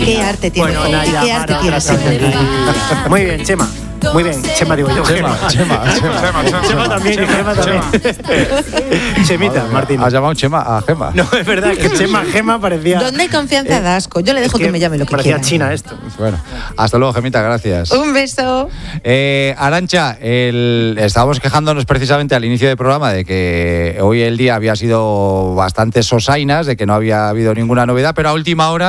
¿Qué arte tiene Bueno, Fouti? ¿Qué arte tiene Senderi? Muy bien, Chema. Muy bien, Chema digo yo. Chema También. Chemita, Martín. ¿Has llamado Chema a Gema? No, es verdad que Gema parecía... ¿Dónde hay confianza da asco? Yo le dejo que me llame lo que parecía quiera. China esto. Bueno, hasta luego, Gemita, gracias. Un beso. Arantxa, estábamos quejándonos precisamente al inicio del programa de que hoy el día había sido bastante sosainas, de que no había habido ninguna novedad, pero a última hora